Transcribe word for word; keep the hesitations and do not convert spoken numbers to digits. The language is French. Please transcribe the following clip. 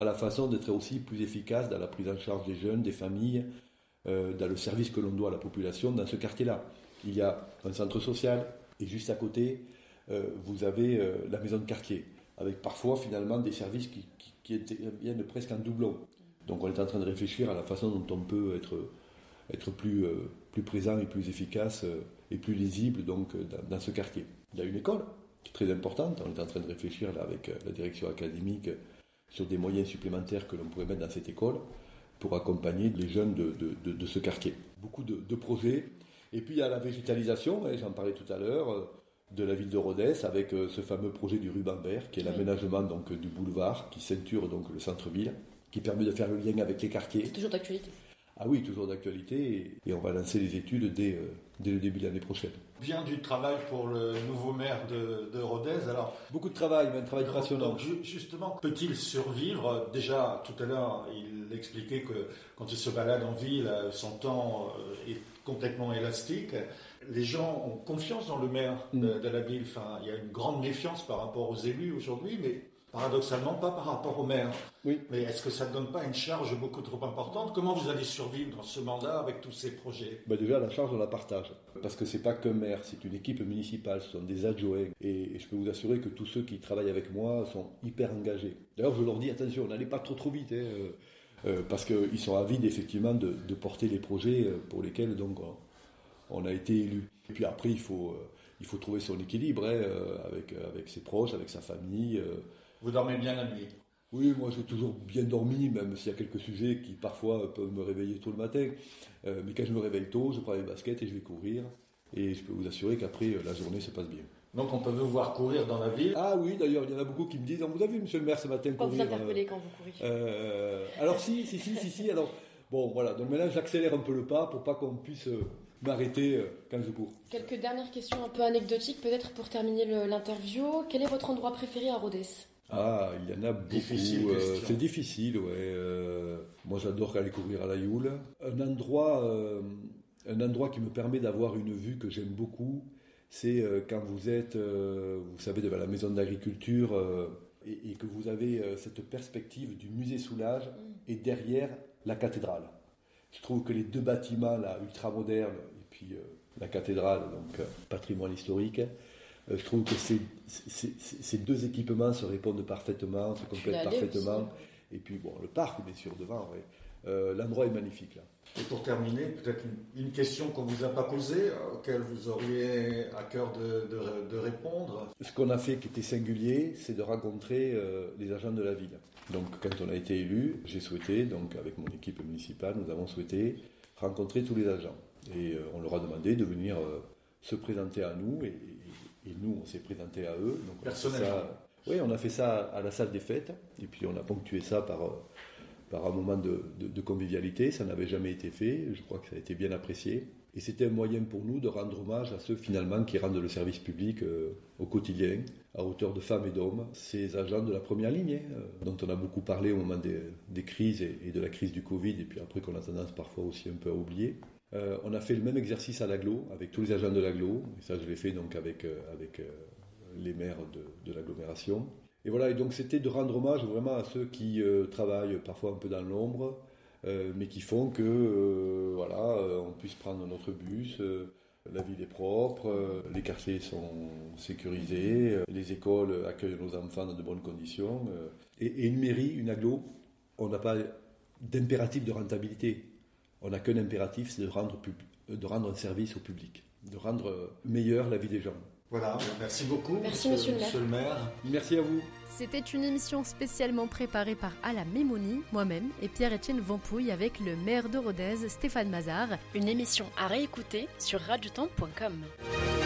à la façon d'être aussi plus efficace dans la prise en charge des jeunes, des familles, euh, dans le service que l'on doit à la population dans ce quartier-là. Il y a un centre social et juste à côté, euh, vous avez euh, la maison de quartier, avec parfois finalement des services qui, qui, qui viennent presque en doublon. Donc on est en train de réfléchir à la façon dont on peut être, être plus, euh, plus présent et plus efficace euh, et plus lisible donc, dans, dans ce quartier. Il y a une école qui est très importante, on est en train de réfléchir là, avec la direction académique sur des moyens supplémentaires que l'on pourrait mettre dans cette école pour accompagner les jeunes de, de, de, de ce quartier. Beaucoup de, de projets. Et puis il y a la végétalisation, hein, j'en parlais tout à l'heure, de la ville de Rodez avec euh, ce fameux projet du ruban vert, qui est oui. l'aménagement donc, du boulevard, qui ceinture donc, le centre-ville, qui permet de faire le lien avec les quartiers. C'est toujours d'actualité. Ah oui, toujours d'actualité, et, et on va lancer les études dès, euh, dès le début de l'année prochaine. Bien du travail pour le nouveau maire de, de Rodez. Alors, beaucoup de travail, mais un travail donc, passionnant. Donc, justement, peut-il survivre? Déjà, tout à l'heure, il expliquait que quand il se balade en ville, son temps est complètement élastique. Les gens ont confiance dans le maire de, mmh. de la ville. Enfin, il y a une grande méfiance par rapport aux élus aujourd'hui, mais paradoxalement pas par rapport au maire. Oui. Mais est-ce que ça ne donne pas une charge beaucoup trop importante? Comment vous allez survivre dans ce mandat avec tous ces projets? Ben déjà, la charge, on la partage. Parce que c'est pas qu'un maire, c'est une équipe municipale, ce sont des adjoints. Et, et je peux vous assurer que tous ceux qui travaillent avec moi sont hyper engagés. D'ailleurs, je leur dis, attention, n'allez pas trop trop vite, hein, euh, euh, parce qu'ils sont avides, effectivement, de, de porter les projets pour lesquels, donc, on, on a été élus. Et puis après, il faut, euh, il faut trouver son équilibre, hein, euh, avec, avec ses proches, avec sa famille. Euh, Vous dormez bien la nuit? Oui, moi j'ai toujours bien dormi, même s'il y a quelques sujets qui parfois peuvent me réveiller tôt le matin. Euh, mais quand je me réveille tôt, je prends les baskets et je vais courir. Et je peux vous assurer qu'après, la journée se passe bien. Donc on peut vous voir courir dans la ville? Ah oui, d'ailleurs, il y en a beaucoup qui me disent, vous avez vu monsieur le maire ce matin quand courir? Vous interpellez euh, quand vous courez euh, Alors si, si, si, si, si. Alors, bon, voilà, donc maintenant j'accélère un peu le pas pour pas qu'on puisse euh, m'arrêter euh, quand je cours. Quelques dernières questions un peu anecdotiques, peut-être pour terminer le, l'interview. Quel est votre endroit préféré à Rodez? Ah, il y en a beaucoup. Difficile euh, c'est difficile, ouais. Euh, moi, j'adore aller courir à la Youle. Un endroit, euh, un endroit qui me permet d'avoir une vue que j'aime beaucoup, c'est euh, quand vous êtes, euh, vous savez, devant la maison d'agriculture euh, et, et que vous avez euh, cette perspective du musée Soulages et derrière la cathédrale. Je trouve que les deux bâtiments là, ultra-modernes et puis euh, la cathédrale, donc euh, patrimoine historique. Je trouve que ces, ces, ces deux équipements se répondent parfaitement, se complètent parfaitement. Aussi. Et puis, bon, le parc, bien sûr, devant, ouais. Euh, l'endroit est magnifique, là. Et pour terminer, peut-être une, une question qu'on ne vous a pas posée, auquel vous auriez à cœur de, de, de répondre. Ce qu'on a fait qui était singulier, c'est de rencontrer euh, les agents de la ville. Donc, quand on a été élu, j'ai souhaité, donc avec mon équipe municipale, nous avons souhaité rencontrer tous les agents. Et euh, on leur a demandé de venir euh, se présenter à nous, et, et, et nous, on s'est présenté à eux. Donc, personnellement. Oui, on a fait ça à la salle des fêtes, et puis on a ponctué ça par, par un moment de, de, de convivialité. Ça n'avait jamais été fait, je crois que ça a été bien apprécié. Et c'était un moyen pour nous de rendre hommage à ceux finalement qui rendent le service public euh, au quotidien, à hauteur de femmes et d'hommes, ces agents de la première ligne, hein, euh, dont on a beaucoup parlé au moment des, des crises et, et de la crise du Covid, et puis après qu'on a tendance parfois aussi un peu à oublier. Euh, on a fait le même exercice à l'agglo, avec tous les agents de l'agglo, et ça je l'ai fait donc avec... Euh, avec euh, les maires de, de l'agglomération. Et voilà, et donc c'était de rendre hommage vraiment à ceux qui euh, travaillent parfois un peu dans l'ombre, euh, mais qui font que euh, voilà, euh, on puisse prendre notre bus, euh, la ville est propre, euh, les quartiers sont sécurisés, euh, les écoles accueillent nos enfants dans de bonnes conditions. Euh, et, et une mairie, une agglo, on n'a pas d'impératif de rentabilité. On n'a qu'un impératif, c'est de rendre, pub- de rendre un service au public, de rendre meilleure la vie des gens. Voilà, merci beaucoup. Merci monsieur, monsieur le maire. Merci à vous. C'était une émission spécialement préparée par Ala Memouni, moi-même et Pierre-Étienne Vampouille avec le maire de Rodez, Stéphane Mazard. Une émission à réécouter sur radiotemps point com.